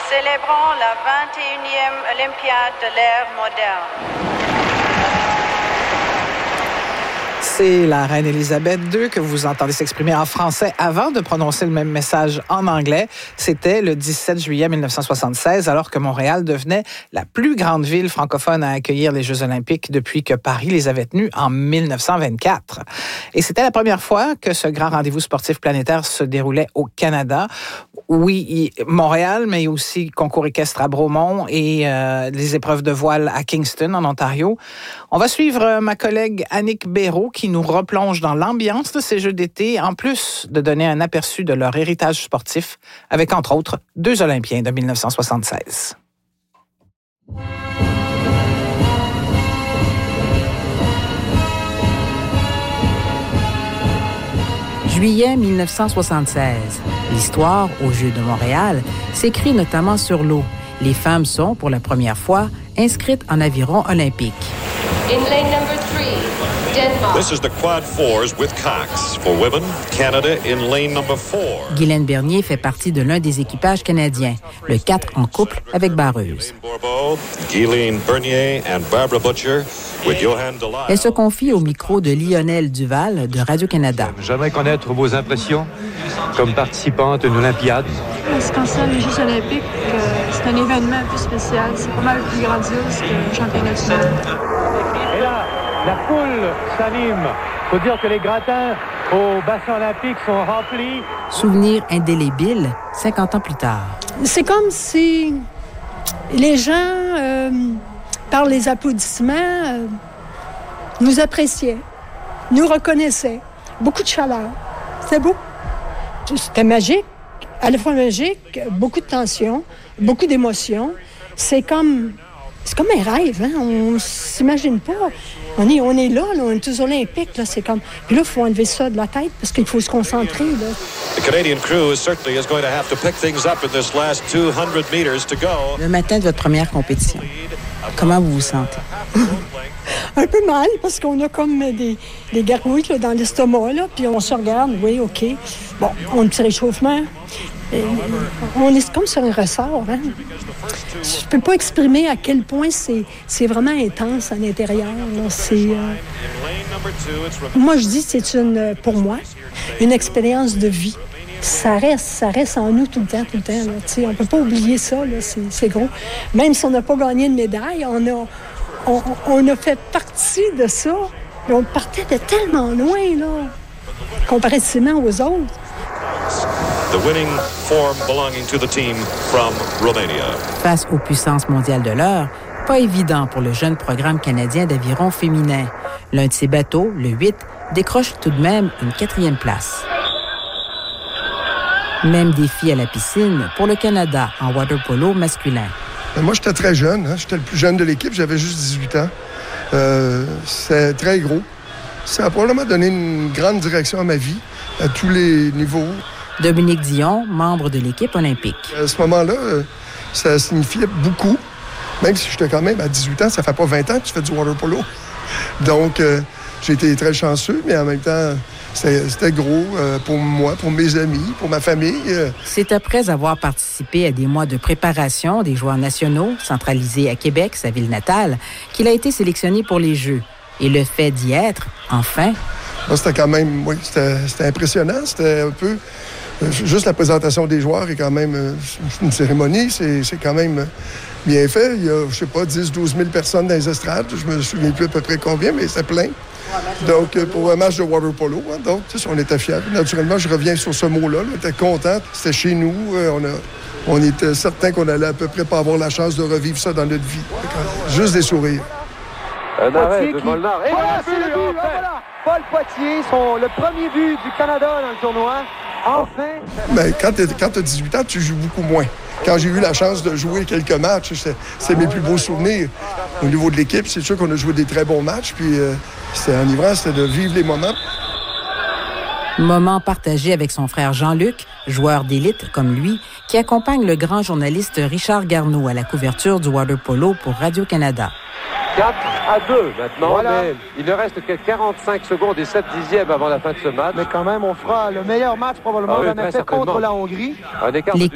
Célébrons la 21e Olympiade de l'ère moderne. C'est la reine Élisabeth II que vous entendez s'exprimer en français avant de prononcer le même message en anglais. C'était le 17 juillet 1976, alors que Montréal devenait la plus grande ville francophone à accueillir les Jeux olympiques depuis que Paris les avait tenus en 1924. Et c'était la première fois que ce grand rendez-vous sportif planétaire se déroulait au Canada. Oui, Montréal, mais aussi concours équestre à Bromont et les épreuves de voile à Kingston, en Ontario. On va suivre ma collègue Annick Béraud qui nous replonge dans l'ambiance de ces Jeux d'été, en plus de donner un aperçu de leur héritage sportif, avec entre autres 2 Olympiens de 1976. Juillet 1976. L'histoire, aux Jeux de Montréal, s'écrit notamment sur l'eau. Les femmes sont, pour la première fois, inscrites en aviron olympique. In lane number 3, Denmark. This is the quad fours with Cox. For women, Canada in lane number 4. Guylaine Bernier fait partie de l'un des équipages canadiens, le 4 en couple avec barreuse. Guylaine Bernier and Barbara Butcher with Johan Delay. Elle se confie au micro de Lionel Duval de Radio-Canada. J'aimerais connaître vos impressions comme participante à une Olympiade. Ce qui concerne les Jeux olympiques, c'est un événement un peu spécial. C'est pas mal plus grandiose que le championnat du monde. Et là, la foule s'anime. Il faut dire que les gratins au bassin olympique sont remplis. Souvenir indélébile 50 ans plus tard. C'est comme si les gens, par les applaudissements, nous appréciaient, nous reconnaissaient. Beaucoup de chaleur. C'était beau. C'était magique, à la fois magique, beaucoup de tension, beaucoup d'émotions. C'est comme un rêve, hein? On s'imagine pas. On est là, on est tous olympiques, là, c'est comme... Puis là, il faut enlever ça de la tête parce qu'il faut se concentrer, là. The Canadian crew certainly is going to have to pick things up in this last 200 meters to go. Le matin de votre première compétition, comment vous vous sentez? Un peu mal, parce qu'on a comme des gargouilles là, dans l'estomac, là, puis on se regarde, oui, OK. Bon, on a un petit réchauffement. Et on est comme sur un ressort, hein? Je peux pas exprimer à quel point c'est vraiment intense à l'intérieur. Moi, je dis que c'est pour moi, une expérience de vie. Ça reste en nous tout le temps. Là. On peut pas oublier ça, là, c'est gros. Même si on n'a pas gagné de médaille, on a fait partie de ça, mais on partait de tellement loin, là, comparativement aux autres. The winning form belonging to the team from Romania. Face aux puissances mondiales de l'heure, pas évident pour le jeune programme canadien d'aviron féminin. L'un de ses bateaux, le 8, décroche tout de même une 4e place. Même défi à la piscine pour le Canada en water polo masculin. Moi, j'étais très jeune. Hein? J'étais le plus jeune de l'équipe. J'avais juste 18 ans. C'est très gros. Ça a probablement donné une grande direction à ma vie, à tous les niveaux. Dominique Dion, membre de l'équipe olympique. À ce moment-là, ça signifiait beaucoup. Même si j'étais quand même à 18 ans, ça fait pas 20 ans que tu fais du water polo. Donc, j'ai été très chanceux, mais en même temps, c'était gros pour moi, pour mes amis, pour ma famille. C'est après avoir participé à des mois de préparation des joueurs nationaux, centralisés à Québec, sa ville natale, qu'il a été sélectionné pour les Jeux. Et le fait d'y être, enfin... Moi, c'était quand même, oui, c'était impressionnant. C'était un peu... juste la présentation des joueurs est quand même une cérémonie. C'est quand même bien fait. Il y a, je sais pas, 10-12 000 personnes dans les estrades. Je me souviens plus à peu près combien, mais c'est plein. Donc, pour un match de water polo, hein, donc, on était fiers. Naturellement, je reviens sur ce mot-là. On était contents. C'était chez nous. On était certains qu'on allait à peu près pas avoir la chance de revivre ça dans notre vie. Juste des sourires. Un arrêt de Molnar. Et voilà, c'est le but! Voilà. Paul Poitier, le premier but du Canada dans le tournoi. Enfin! Mais quand tu as 18 ans, tu joues beaucoup moins. Quand j'ai eu la chance de jouer quelques matchs, c'est mes plus beaux souvenirs. Au niveau de l'équipe, c'est sûr qu'on a joué des très bons matchs, puis c'était enivrant, c'était de vivre les moments. Moment partagé avec son frère Jean-Luc, joueur d'élite comme lui, qui accompagne le grand journaliste Richard Garneau à la couverture du water polo pour Radio-Canada. 4-2 maintenant, voilà. Mais il ne reste que 45 secondes et 7 dixièmes avant la fin de ce match. Mais quand même, on fera le meilleur match probablement d'un effet contre la Hongrie. L'équipe